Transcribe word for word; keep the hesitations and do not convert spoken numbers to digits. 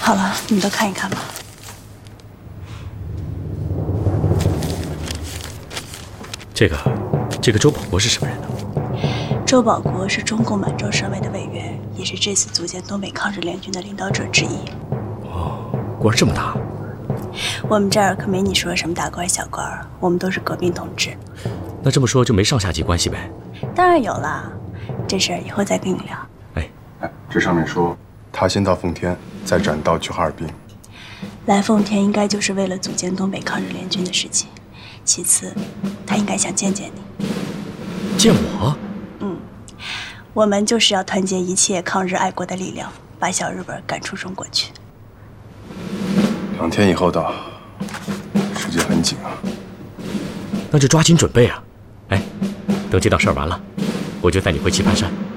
好了，你们都看一看吧。 这个，这个周保国是什么人呢？ 周保国是中共满洲省委的委员，也是这次组建东北抗日联军的领导者之一。 哦，官这么大。 我们这儿可没你说什么大官小官，我们都是革命同志。 那这么说就没上下级关系呗？ 当然有啦，这事儿以后再跟你聊。 哎， 哎，这上面说他先到奉天，再转道去哈尔滨。 来奉天应该就是为了组建东北抗日联军的事情。其次，他应该想见见你。 见我？ 嗯，我们就是要团结一切抗日爱国的力量，把小日本赶出中国去。 两天以后到，时间很紧啊。 那就抓紧准备啊！哎，等这档事儿完了，我就带你回棋盘山。